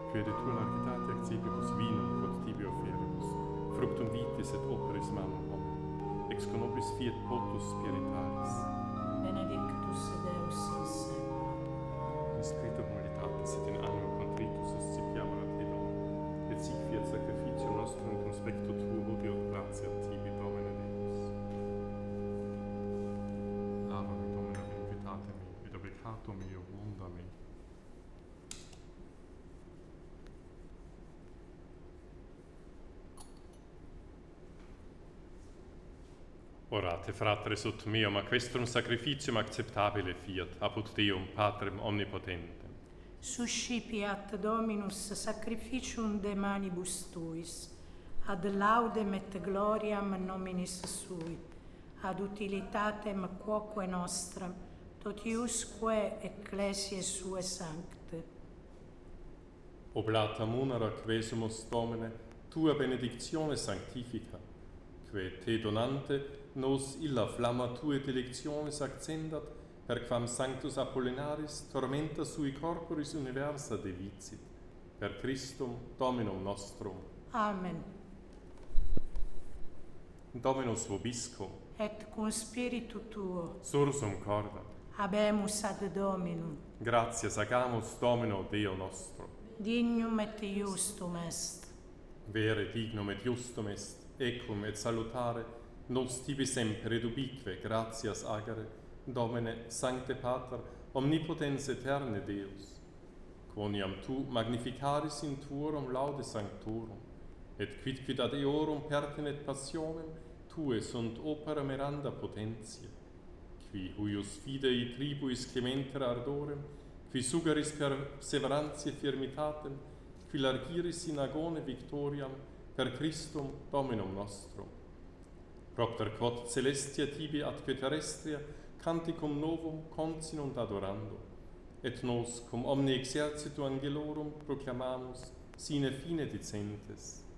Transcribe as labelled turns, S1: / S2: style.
S1: quede tua largitate accipibus vinum quod tibi offeribus, fructum vitis et operis manum homini, ex conobis fiat potus spiritualis.
S2: Benedictus Deus in seculum.
S1: In spiritu humilitatis et in animo contritus suscipiamur a te Domine, et sic fiat sacrificium nostrum conspecto tuo hodie ut gratia tibi Domine Deus. Lavami Domine invitate me, et obligato meo munda me. Orate, fratres, ut meum, a questrum sacrificium acceptabile fiat, apud Deum Patrem omnipotentem.
S2: Suscipiat Dominus sacrificium de manibus tuis, ad laudem et gloriam nominis sui, ad utilitatem quoque nostram, totiusque ecclesiae sue sancte.
S1: Oblata munera quesumus, Domine, tua benedictione sanctifica, que te donante nos illa flamma tuae delectionis accendat, per quam Sanctus Apollinaris tormenta sui corporis universa devicit, per Christum Dominum nostrum.
S2: Amen.
S1: Dominus vobiscum,
S2: Et cum spiritu tuo,
S1: sursum corda,
S2: habemus ad Dominum,
S1: gratias agamus Domino Deo nostro.
S2: dignum et iustum est.
S1: Vere dignum et justum est, equum et salutare, nos tibi semper et ubique gratias agere, Domine, Sancte Pater, omnipotens eterne Deus, quoniam tu magnificaris in tuorum laude sanctorum, et quid ad eorum pertinet passionem, tue sunt opera miranda potentia, qui huius fidei tribuis clementer ardorem, qui sugeris perseverantiae firmitatem, qui largiris in agone victoriam, per Christum Dominum nostrum. Propter quod celestia tibi atque terrestria, canticum novum continunt adorando, et nos cum omni exercitu angelorum proclamamus sine fine dicentes.